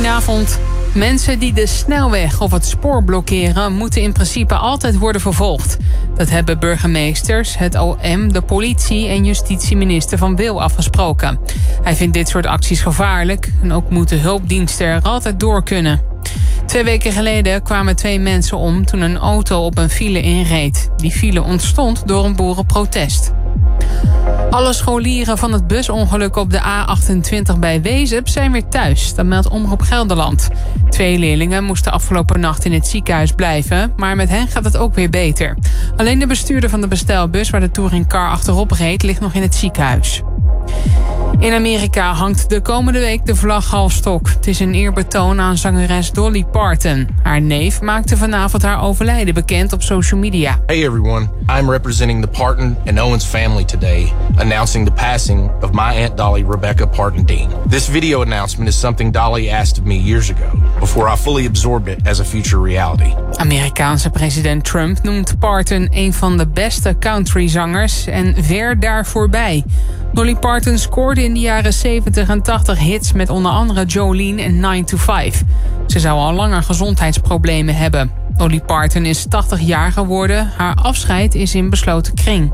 Goedenavond. Mensen die de snelweg of het spoor blokkeren moeten in principe altijd worden vervolgd. Dat hebben burgemeesters, het OM, de politie en justitieminister Van Wil afgesproken. Hij vindt dit soort acties gevaarlijk en ook moeten hulpdiensten er altijd door kunnen. 2 weken geleden kwamen 2 mensen om toen een auto op een file inreed. Die file ontstond door een boerenprotest. Alle scholieren van het busongeluk op de A28 bij Wezep zijn weer thuis. Dat meldt Omroep Gelderland. 2 leerlingen moesten afgelopen nacht in het ziekenhuis blijven, maar met hen gaat het ook weer beter. Alleen de bestuurder van de bestelbus waar de touringcar achterop reed ligt nog in het ziekenhuis. In Amerika hangt de komende week de vlag half stok. Het is een eerbetoon aan zangeres Dolly Parton. Haar neef maakte vanavond haar overlijden bekend op social media. Hey everyone, I'm representing the Parton and Owens family today, announcing the passing of my Aunt Dolly Rebecca Parton Dean. This video announcement is something Dolly asked of me years ago, before I fully absorbed it as a future reality. Amerikaanse president Trump noemt Parton een van de beste countryzangers en ver daar voorbij. Dolly Parton scoorde in de jaren 70 en 80 hits met onder andere Jolene en 9 to 5. Ze zou al langer gezondheidsproblemen hebben. Dolly Parton is 80 jaar geworden. Haar afscheid is in besloten kring.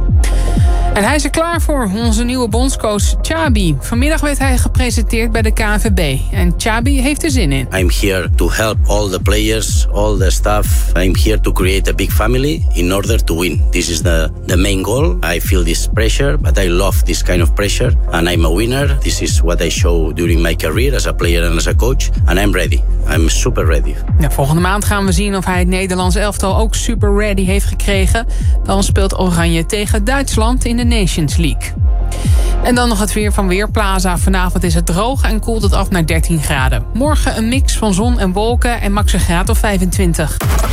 En hij is er klaar voor, onze nieuwe bondscoach Xabi. Vanmiddag werd hij gepresenteerd bij de KNVB. En Xabi heeft er zin in. I'm here to help all the players, all the staff. I'm here to create a big family in order to win. This is the main goal. I feel this pressure, but I love this kind of pressure. And I'm a winner. This is what I show during my career as a player and as a coach. And I'm ready. I'm super ready. Ja, volgende maand gaan we zien of hij het Nederlands elftal ook super ready heeft gekregen. Dan speelt Oranje tegen Duitsland in de Nations League. En dan nog het weer van Weerplaza. Vanavond is het droog en koelt het af naar 13 graden. Morgen een mix van zon en wolken en max een graad of 25.